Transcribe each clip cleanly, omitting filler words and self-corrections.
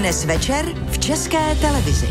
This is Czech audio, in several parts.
Dnes večer v České televizi.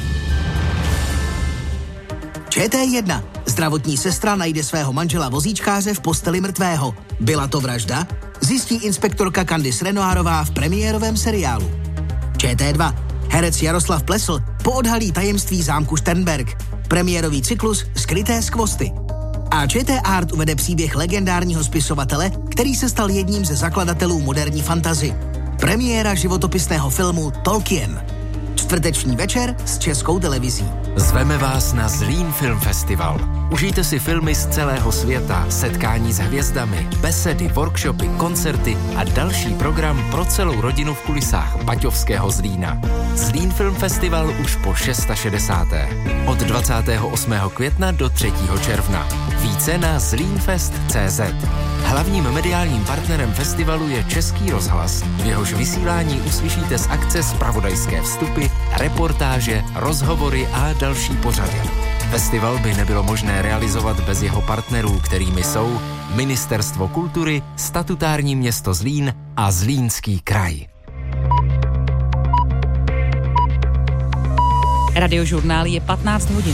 ČT1. Zdravotní sestra najde svého manžela vozíčkáře v posteli mrtvého. Byla to vražda? Zjistí inspektorka Candice Renoirová v premiérovém seriálu. ČT2. Herec Jaroslav Plesl poodhalí tajemství zámku Sternberg. Premiérový cyklus Skryté skvosty. A ČT Art uvede příběh legendárního spisovatele, který se stal jedním ze zakladatelů moderní fantasy. Premiéra životopisného filmu Tolkien. Čtvrteční večer s Českou televizí. Zveme vás na Zlín Film Festival. Užijte si filmy z celého světa, setkání s hvězdami, besedy, workshopy, koncerty a další program pro celou rodinu v kulisách baťovského Zlína. Zlín Film Festival už po 660. Od 28. května do 3. června. Více na zlínfest.cz. Hlavním mediálním partnerem festivalu je Český rozhlas. V jehož vysílání uslyšíte z akce zpravodajské vstupy, reportáže, rozhovory a další pořady. Festival by nebylo možné realizovat bez jeho partnerů, kterými jsou Ministerstvo kultury, statutární město Zlín a Zlínský kraj. Radiožurnál je 15 hodin.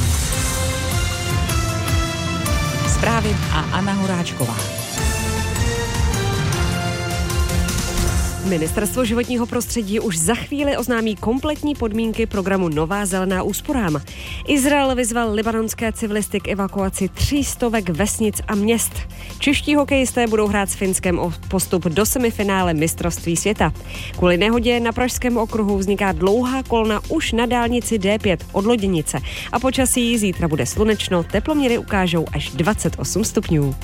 Zprávy a Anna Horáčková. Ministerstvo životního prostředí už za chvíli oznámí kompletní podmínky programu Nová zelená úsporám. Izrael vyzval libanonské civilisty k evakuaci 300 vesnic a měst. Čeští hokejisté budou hrát s Finskem o postup do semifinále mistrovství světa. Kvůli nehodě na Pražském okruhu vzniká dlouhá kolona už na dálnici D5 od Loděnice. A počasí zítra bude slunečno, teploměry ukážou až 28 stupňů.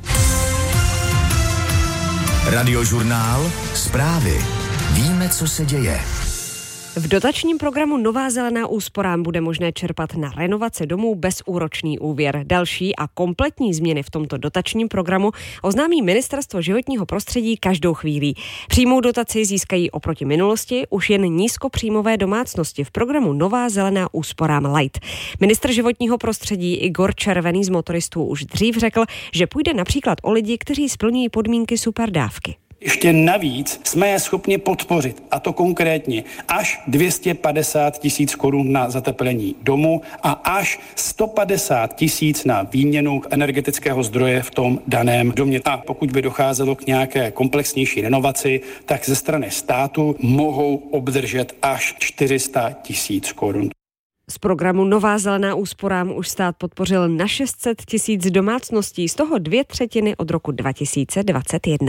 Radiožurnál, zprávy. Víme, co se děje. V dotačním programu Nová zelená úsporám bude možné čerpat na renovace domů bezúročný úvěr. Další a kompletní změny v tomto dotačním programu oznámí Ministerstvo životního prostředí každou chvíli. Přímou dotaci získají oproti minulosti už jen nízkopříjmové domácnosti v programu Nová zelená úsporám Light. Ministr životního prostředí Igor Červený z motoristů už dřív řekl, že půjde například o lidi, kteří splňují podmínky superdávky. Ještě navíc jsme je schopni podpořit, a to konkrétně až 250 000 korun na zateplení domu a až 150 000 na výměnu energetického zdroje v tom daném domě. A pokud by docházelo k nějaké komplexnější renovaci, tak ze strany státu mohou obdržet až 400 000 korun. Z programu Nová zelená úsporám už stát podpořil na 600 000 domácností, z toho 2/3 od roku 2021.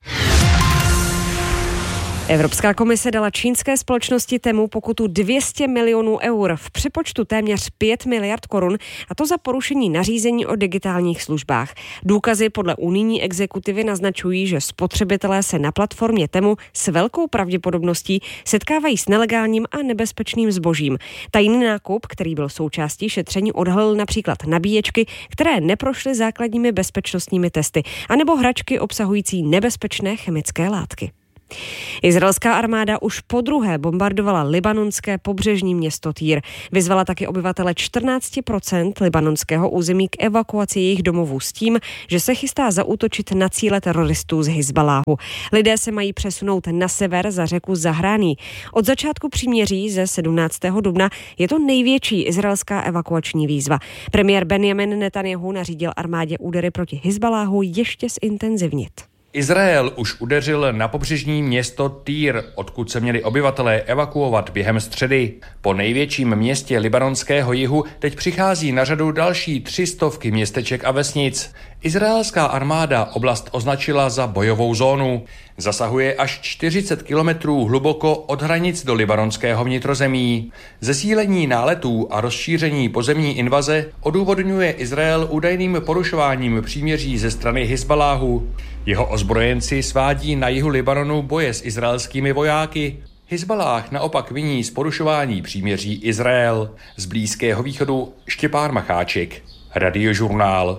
Evropská komise dala čínské společnosti Temu pokutu 200 milionů eur, v přepočtu téměř 5 miliard korun, a to za porušení nařízení o digitálních službách. Důkazy podle unijní exekutivy naznačují, že spotřebitelé se na platformě Temu s velkou pravděpodobností setkávají s nelegálním a nebezpečným zbožím. Tajný nákup, který byl součástí šetření, odhalil například nabíječky, které neprošly základními bezpečnostními testy, anebo hračky obsahující nebezpečné chemické látky. Izraelská armáda už podruhé bombardovala libanonské pobřežní město Týr. Vyzvala taky obyvatele 14% libanonského území k evakuaci jejich domovů s tím, že se chystá zaútočit na cíle teroristů z Hizbaláhu. Lidé se mají přesunout na sever za řeku Zahrání. Od začátku příměří ze 17. dubna je to největší izraelská evakuační výzva. Premiér Benjamin Netanjahu nařídil armádě údery proti Hizbaláhu ještě zintenzivnit. Izrael už udeřil na pobřežní město Týr, odkud se měli obyvatelé evakuovat během středy. Po největším městě libanonského jihu teď přichází na řadu další 300 městeček a vesnic. Izraelská armáda oblast označila za bojovou zónu. Zasahuje až 40 kilometrů hluboko od hranic do libanonského vnitrozemí. Zesílení náletů a rozšíření pozemní invaze odůvodňuje Izrael údajným porušováním příměří ze strany Hizbaláhu. Jeho ozbrojenci svádí na jihu Libanonu boje s izraelskými vojáky. Hizballáh naopak viní z porušování příměří Izrael. Z Blízkého východu Štěpán Macháček, Radiožurnál.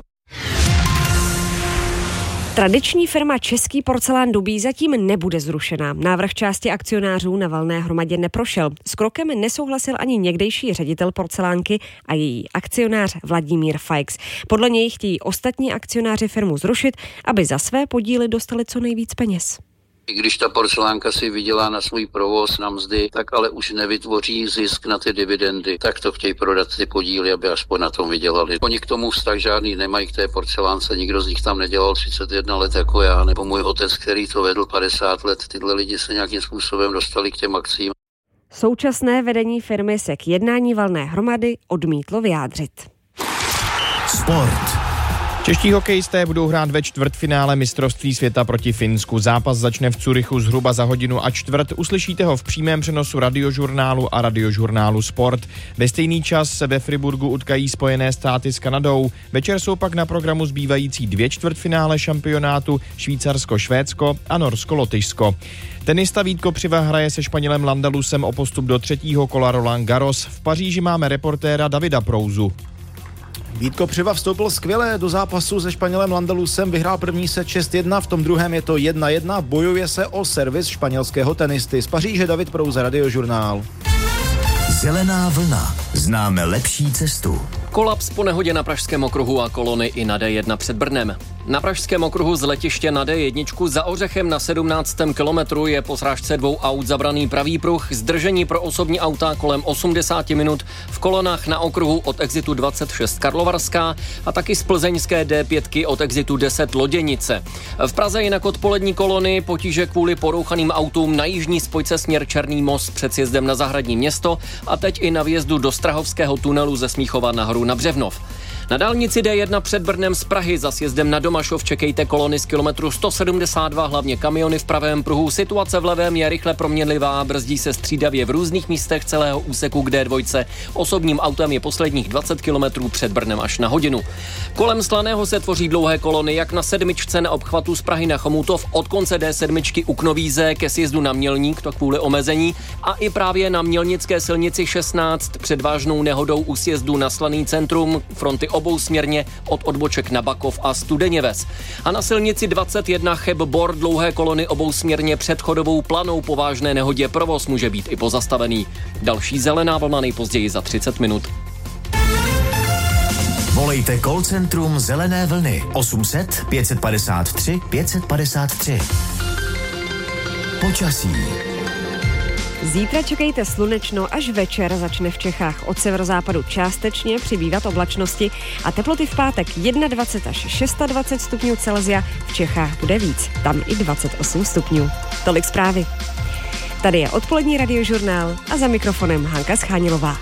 Tradiční firma Český porcelán Dubí zatím nebude zrušena. Návrh části akcionářů na valné hromadě neprošel. S krokem nesouhlasil ani někdejší ředitel porcelánky a její akcionář Vladimír Fajks. Podle něj chtějí ostatní akcionáři firmu zrušit, aby za své podíly dostali co nejvíc peněz. I když ta porcelánka si vydělá na svůj provoz, na mzdy, tak ale už nevytvoří zisk na ty dividendy. Tak to chtějí prodat ty podíly, aby aspoň na tom vydělali. Oni k tomu vztah žádný nemají k té porcelánce, nikdo z nich tam nedělal 31 let jako já, nebo můj otec, který to vedl 50 let. Tyhle lidi se nějakým způsobem dostali k těm akcím. Současné vedení firmy se k jednání valné hromady odmítlo vyjádřit. Sport. Čeští hokejisté budou hrát ve čtvrtfinále mistrovství světa proti Finsku. Zápas začne v Curychu zhruba za 1:15. Uslyšíte ho v přímém přenosu Radiožurnálu a Radiožurnálu Sport. Ve stejný čas se ve Friburgu utkají Spojené státy s Kanadou. Večer jsou pak na programu zbývající 2 čtvrtfinále šampionátu Švýcarsko-Švédsko a Norsko-Lotyšsko. Tenista Vítko Přiva hraje se Španělem Landalusem o postup do 3. kola Roland Garros. V Paříži máme reportéra Davida Prouzu. Vítko Přiva vstoupil skvěle do zápasu se Španělem Landalusem, vyhrál první set 6-1, v tom druhém je to 1-1, bojuje se o servis španělského tenisty. Z Paříže David Prouza, Radiožurnál. Zelená vlna. Známe lepší cestu. Kolaps po nehodě na pražském okruhu a kolony i na D1 před Brnem. Na pražském okruhu z letiště na D1 za Ořechem na 17. kilometru je po srážce 2 aut zabraný pravý pruh, zdržení pro osobní auta kolem 80 minut v kolonách na okruhu od exitu 26 Karlovarská a taky z plzeňské D5 od exitu 10 Loděnice. V Praze jinak odpolední kolony potíže kvůli porouchaným autům na jižní spojce směr Černý most před sjezdem na Zahradní Město a teď i na vjezdu do Strahovského tunelu ze Smíchova nahoru na Břevnov. Na dálnici D1 před Brnem z Prahy za sjezdem na Domašov čekejte kolony z kilometru 172, hlavně kamiony v pravém pruhu. Situace v levém je rychle proměnlivá, brzdí se střídavě v různých místech celého úseku k D2. Osobním autem je posledních 20 kilometrů před Brnem až na hodinu. Kolem Slaného se tvoří dlouhé kolony jak na 7 na obchvatu z Prahy na Chomutov od konce D7 u Knovíze ke sjezdu na Mělník, to kvůli omezení, a i právě na Mělnické silnici 16 před vážnou nehodou u sjezdu na Slaný centrum, fronty obousměrně od odboček na Bakov a Studeněves. A na silnici 21 Cheb-Bor dlouhé kolony obousměrně před chodovou Planou po vážné nehodě, provoz může být i pozastavený. Další zelená vlna nejpozději za 30 minut. Volejte call centrum Zelené vlny 800 553 553. Počasí. Zítra čekejte slunečno, až večer začne v Čechách od severozápadu částečně přibývat oblačnosti a teploty v pátek 21 až 26 stupňů Celsia, v Čechách bude víc, tam i 28 stupňů. Tolik zprávy. Tady je odpolední Radiožurnál a za mikrofonem Hanka Schánilová.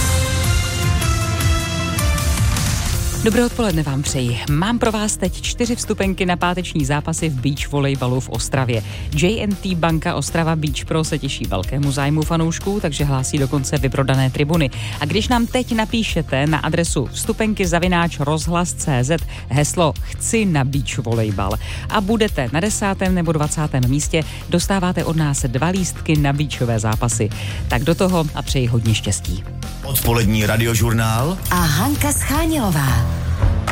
Dobré odpoledne vám přeji. Mám pro vás teď 4 vstupenky na páteční zápasy v beach volejbalu v Ostravě. J&T Banka Ostrava Beach Pro se těší velkému zájmu fanoušků, takže hlásí dokonce vyprodané tribuny. A když nám teď napíšete na adresu vstupenky@rozhlas.cz heslo Chci na beach volejbal a budete na 10. nebo 20. místě, dostáváte od nás 2 lístky na beachové zápasy. Tak do toho a přeji hodně štěstí. Odpolední Radiožurnál a Hanka Schánilová.